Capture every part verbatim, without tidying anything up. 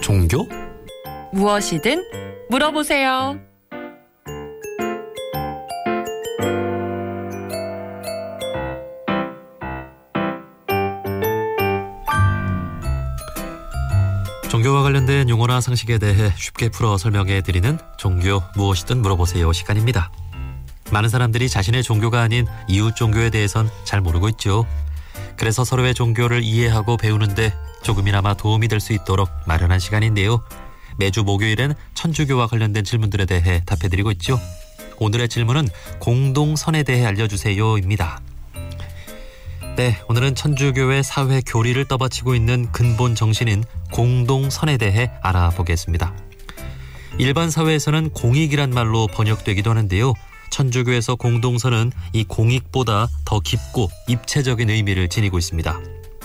종교? 무엇이든 물어보세요. 종교와 관련된 용어나 상식에 대해 쉽게 풀어 설명해드리는 종교 무엇이든 물어보세요 시간입니다. 많은 사람들이 자신의 종교가 아닌 이웃 종교에 대해선 잘 모르고 있죠. 그래서 서로의 종교를 이해하고 배우는데 조금이나마 도움이 될 수 있도록 마련한 시간인데요. 매주 목요일엔 천주교와 관련된 질문들에 대해 답해드리고 있죠. 오늘의 질문은 공동선에 대해 알려주세요입니다. 네, 오늘은 천주교의 사회 교리를 떠받치고 있는 근본 정신인 공동선에 대해 알아보겠습니다. 일반 사회에서는 공익이란 말로 번역되기도 하는데요. 천주교에서 공동선은 이 공익보다 더 깊고 입체적인 의미를 지니고 있습니다.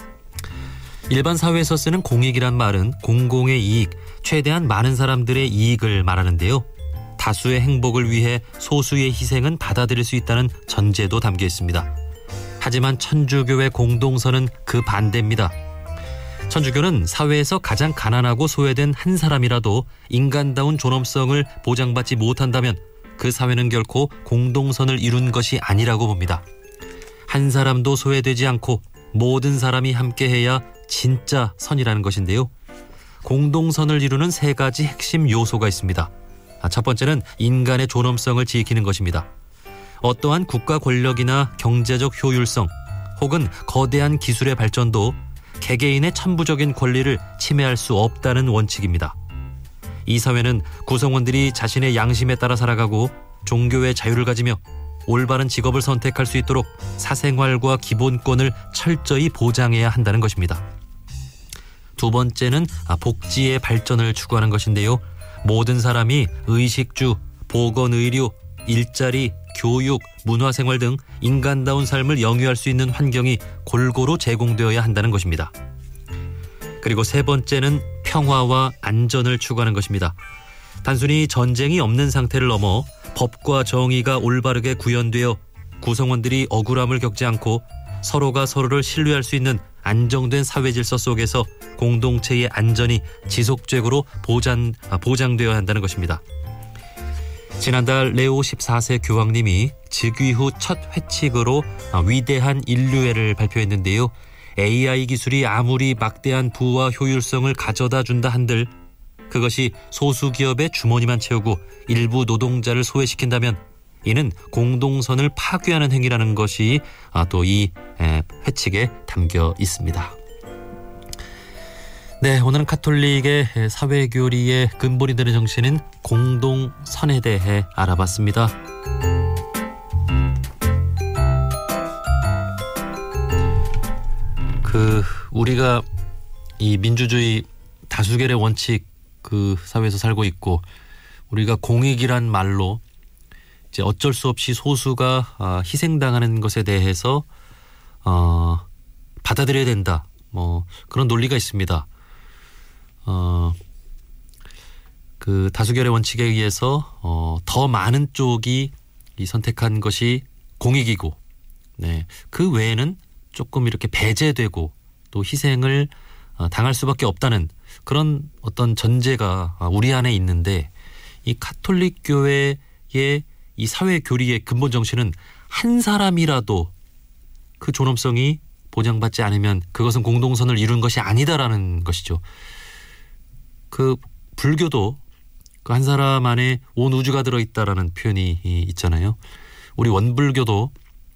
일반 사회에서 쓰는 공익이란 말은 공공의 이익, 최대한 많은 사람들의 이익을 말하는데요. 다수의 행복을 위해 소수의 희생은 받아들일 수 있다는 전제도 담겨 있습니다. 하지만 천주교의 공동선은 그 반대입니다. 천주교는 사회에서 가장 가난하고 소외된 한 사람이라도 인간다운 존엄성을 보장받지 못한다면 그 사회는 결코 공동선을 이룬 것이 아니라고 봅니다. 한 사람도 소외되지 않고 모든 사람이 함께해야 진짜 선이라는 것인데요. 공동선을 이루는 세 가지 핵심 요소가 있습니다. 첫 번째는 인간의 존엄성을 지키는 것입니다. 어떠한 국가 권력이나 경제적 효율성 혹은 거대한 기술의 발전도 개개인의 천부적인 권리를 침해할 수 없다는 원칙입니다. 이 사회는 구성원들이 자신의 양심에 따라 살아가고 종교의 자유를 가지며 올바른 직업을 선택할 수 있도록 사생활과 기본권을 철저히 보장해야 한다는 것입니다. 두 번째는 복지의 발전을 추구하는 것인데요. 모든 사람이 의식주, 보건의료, 일자리, 교육, 문화생활 등 인간다운 삶을 영위할 수 있는 환경이 골고루 제공되어야 한다는 것입니다. 그리고 세 번째는 평화와 안전을 추구하는 것입니다. 단순히 전쟁이 없는 상태를 넘어 법과 정의가 올바르게 구현되어 구성원들이 억울함을 겪지 않고 서로가 서로를 신뢰할 수 있는 안정된 사회 질서 속에서 공동체의 안전이 지속적으로 보장, 보장되어야 한다는 것입니다. 지난달 레오 십사 세 교황님이 즉위 후 첫 회칙으로 위대한 인류애를 발표했는데요. 에이아이 기술이 아무리 막대한 부와 효율성을 가져다 준다 한들 그것이 소수 기업의 주머니만 채우고 일부 노동자를 소외시킨다면 이는 공동선을 파괴하는 행위라는 것이 또 이 회칙에 담겨 있습니다. 네, 오늘은 카톨릭의 사회교리의 근본이 되는 정신인 공동선에 대해 알아봤습니다. 그 우리가 이 민주주의 다수결의 원칙 그 사회에서 살고 있고 우리가 공익이란 말로 이제 어쩔 수 없이 소수가 어, 희생당하는 것에 대해서 어, 받아들여야 된다. 뭐 그런 논리가 있습니다. 어, 그 다수결의 원칙에 의해서 어, 더 많은 쪽이 이 선택한 것이 공익이고, 네, 그 외에는 조금 이렇게 배제되고 또 희생을 어, 당할 수밖에 없다는 그런 어떤 전제가 우리 안에 있는데 이 카톨릭 교회의 이 사회 교리의 근본 정신은 한 사람이라도 그 존엄성이 보장받지 않으면 그것은 공동선을 이룬 것이 아니다라는 것이죠. 그 불교도 그 한 사람 안에 온 우주가 들어있다라는 표현이 있잖아요. 우리 원불교도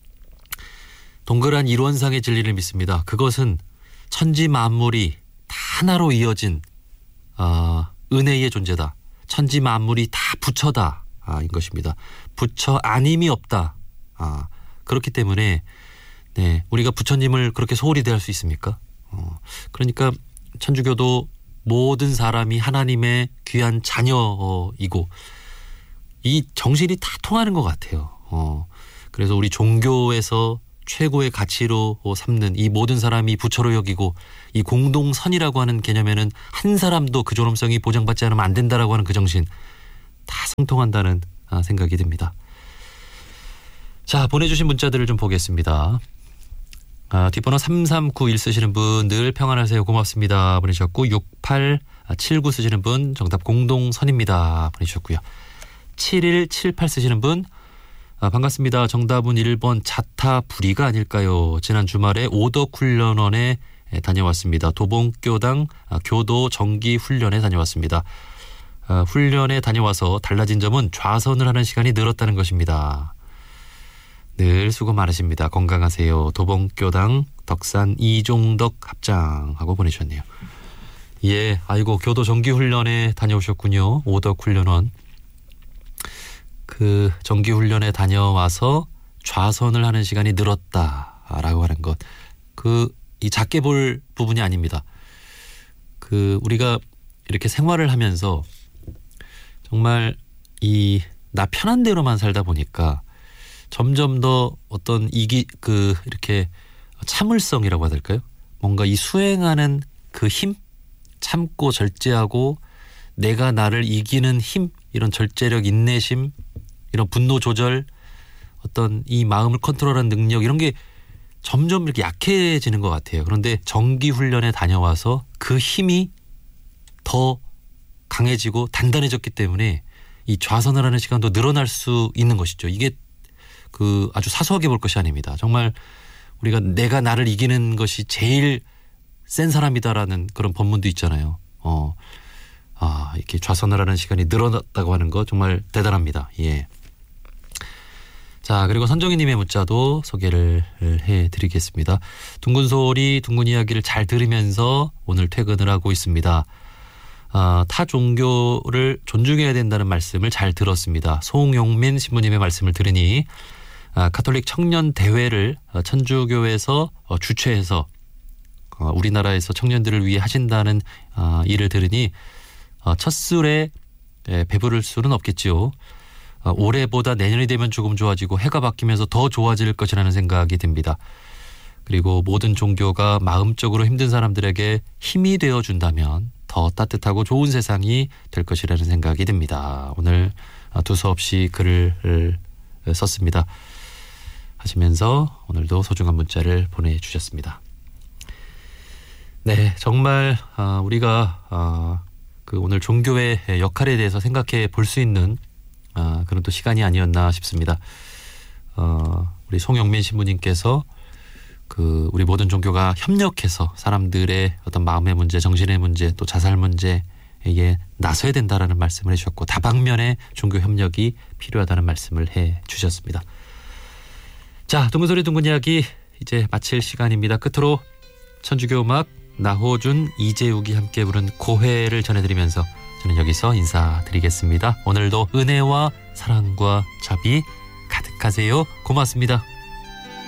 동그란 일원상의 진리를 믿습니다. 그것은 천지 만물이 다 하나로 이어진 어, 은혜의 존재다. 천지 만물이 다 부처다. 아, 인 것입니다. 부처 아님이 없다. 아, 그렇기 때문에 네, 우리가 부처님을 그렇게 소홀히 대할 수 있습니까? 어, 그러니까 천주교도 모든 사람이 하나님의 귀한 자녀이고 이 정신이 다 통하는 것 같아요. 어, 그래서 우리 종교에서 최고의 가치로 삼는 이 모든 사람이 부처로 여기고 이 공동선이라고 하는 개념에는 한 사람도 그 존엄성이 보장받지 않으면 안 된다라고 하는 그 정신 다 상통한다는 생각이 듭니다. 자, 보내주신 문자들을 좀 보겠습니다. 아, 뒷번호 삼삼구일 쓰시는 분 늘 평안하세요. 고맙습니다. 보내주셨고 육팔칠구 쓰시는 분 정답 공동선입니다. 보내주셨고요. 칠일칠팔 쓰시는 분 아, 반갑습니다. 정답은 일 번 자타불이가 아닐까요? 지난 주말에 오덕훈련원에 다녀왔습니다. 도봉교당 교도 정기훈련에 다녀왔습니다. 아, 훈련에 다녀와서 달라진 점은 좌선을 하는 시간이 늘었다는 것입니다. 늘 수고 많으십니다. 건강하세요. 도봉교당 덕산 이종덕 합장하고 보내주셨네요. 예, 아이고 교도 정기훈련에 다녀오셨군요. 오덕훈련원. 그 정기훈련에 다녀와서 좌선을 하는 시간이 늘었다라고 하는 것. 그 이 작게 볼 부분이 아닙니다. 그 우리가 이렇게 생활을 하면서 정말 이 나 편한 대로만 살다 보니까 점점 더 어떤 이기 그 이렇게 참을성이라고 해야 될까요? 뭔가 이 수행하는 그 힘, 참고 절제하고 내가 나를 이기는 힘, 이런 절제력, 인내심, 이런 분노 조절, 어떤 이 마음을 컨트롤하는 능력, 이런 게 점점 이렇게 약해지는 것 같아요. 그런데 정기 훈련에 다녀와서 그 힘이 더 강해지고 단단해졌기 때문에 이 좌선을 하는 시간도 늘어날 수 있는 것이죠. 이게 그 아주 사소하게 볼 것이 아닙니다. 정말 우리가 내가 나를 이기는 것이 제일 센 사람이다라는 그런 법문도 있잖아요. 어, 아, 이렇게 좌선을 하는 시간이 늘어났다고 하는 거 정말 대단합니다. 예. 자, 그리고 선정희님의 문자도 소개를 해드리겠습니다. 둥근 소리, 둥근 이야기를 잘 들으면서 오늘 퇴근을 하고 있습니다. 아, 타 종교를 존중해야 된다는 말씀을 잘 들었습니다. 송용민 신부님의 말씀을 들으니 아, 카톨릭 청년 대회를 천주교에서 주최해서 우리나라에서 청년들을 위해 하신다는 일을 들으니 첫 술에 배부를 수는 없겠지요. 올해보다 내년이 되면 조금 좋아지고 해가 바뀌면서 더 좋아질 것이라는 생각이 듭니다. 그리고 모든 종교가 마음적으로 힘든 사람들에게 힘이 되어준다면 더 따뜻하고 좋은 세상이 될 것이라는 생각이 듭니다. 오늘 두서없이 글을 썼습니다. 하시면서 오늘도 소중한 문자를 보내주셨습니다. 네, 정말 우리가 그 오늘 종교의 역할에 대해서 생각해 볼 수 있는 그런 또 시간이 아니었나 싶습니다. 우리 송영민 신부님께서 그 우리 모든 종교가 협력해서 사람들의 어떤 마음의 문제, 정신의 문제, 또 자살 문제에 나서야 된다라는 말씀을 해주셨고 다방면의 종교 협력이 필요하다는 말씀을 해주셨습니다. 자, 둥근소리 둥근 이야기 이제 마칠 시간입니다. 끝으로 천주교 음악 나호준, 이재욱이 함께 부른 고해를 전해드리면서 저는 여기서 인사드리겠습니다. 오늘도 은혜와 사랑과 자비 가득하세요. 고맙습니다.